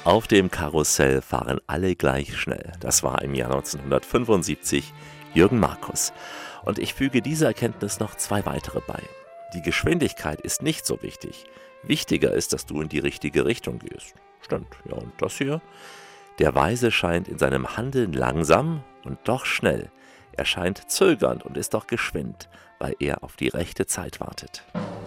Auf dem Karussell fahren alle gleich schnell. Das war im Jahr 1975 Jürgen Markus. Und ich füge dieser Erkenntnis noch zwei weitere bei. Die Geschwindigkeit ist nicht so wichtig. Wichtiger ist, dass du in die richtige Richtung gehst. Stimmt, ja, und das hier? Der Weise scheint in seinem Handeln langsam und doch schnell. Er scheint zögernd und ist doch geschwind, weil er auf die rechte Zeit wartet.